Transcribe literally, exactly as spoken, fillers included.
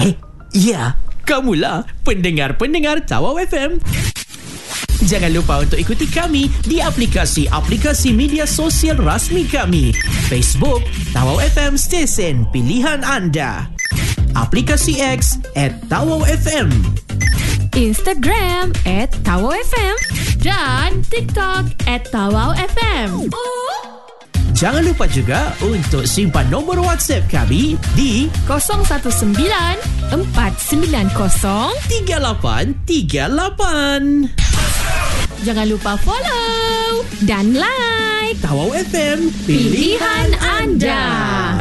Eh, ya, kamulah pendengar-pendengar Tawau F M. Jangan lupa untuk ikuti kami di aplikasi-aplikasi media sosial rasmi kami. Facebook, Tawau F M Stesen Pilihan Anda. Aplikasi X at Tawau F M. Instagram at Tawau F M. Dan TikTok at Tawau F M. Jangan lupa juga untuk simpan nombor WhatsApp kami di kosong satu sembilan empat sembilan kosong tiga lapan tiga lapan. Jangan lupa follow dan like Tawau F M, pilihan anda.